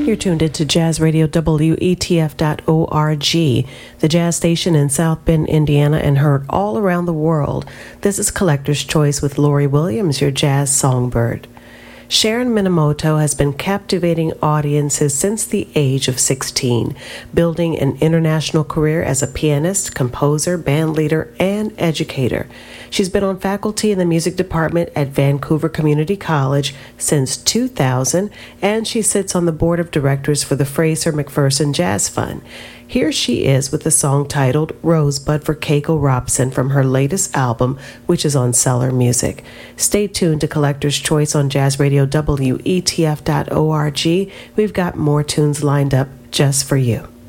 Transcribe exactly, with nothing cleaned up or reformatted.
You're tuned into Jazz Radio W E T F dot org, the jazz station in South Bend, Indiana, and heard all around the world. This is Collector's Choice with Lori Williams, your jazz songbird. Sharon Minamoto has been captivating audiences since the age of sixteen, building an international career as a pianist, composer, band leader, and educator. She's been on faculty in the music department at Vancouver Community College since two thousand, and she sits on the board of directors for the Fraser McPherson Jazz Fund. Here she is with the song titled Rosebud for Keiko Robson from her latest album, which is on Cellar Music. Stay tuned to Collector's Choice on Jazz Radio W E T F dot org. We've got more tunes lined up just for you.